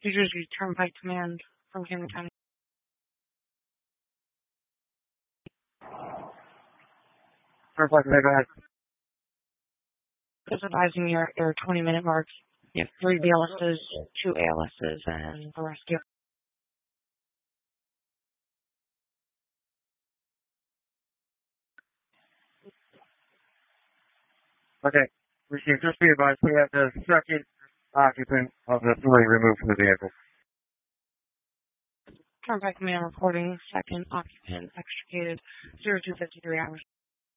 New Jersey Turnpike Command from Camden County. Turnpike Command, go ahead. Just advising your 20-minute mark. You have 3 BLSs, 2 ALSs, and the rescue. Okay. Received. Just be advised, we have the second occupant of the 3 removed from the vehicle. Turnpike Command reporting second occupant extricated 0253 hours.